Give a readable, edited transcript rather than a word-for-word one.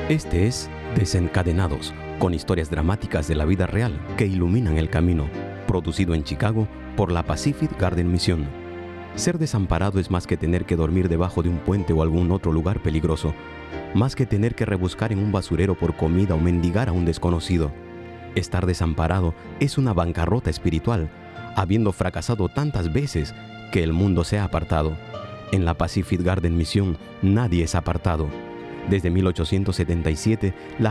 Este es Desencadenados, con historias dramáticas de la vida real que iluminan el camino, producido en Chicago por la Pacific Garden Mission. Ser desamparado es más que tener que dormir debajo de un puente o algún otro lugar peligroso, más que tener que rebuscar en un basurero por comida o mendigar a un desconocido. Estar desamparado es una bancarrota espiritual, habiendo fracasado tantas veces que el mundo se ha apartado. En la Pacific Garden Mission nadie es apartado. Desde 1877, la